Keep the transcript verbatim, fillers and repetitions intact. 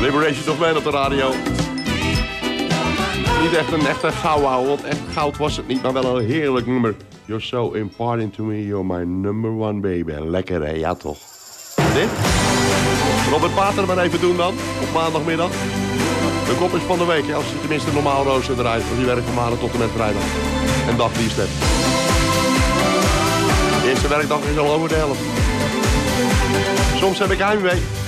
Liberation of Man op de radio. Niet echt een echte gauwouw, want echt goud was het niet, maar wel een heerlijk nummer. You're so important to me, you're my number one baby. Lekker hè, ja toch. Dit? Robert Pater maar even doen dan, op maandagmiddag. De kop is van de week, als je tenminste normaal rooster draait. Want die werkt van maandag tot en met vrijdag. En dag die step. De eerste werkdag is al over de helft. Soms heb ik heimwee.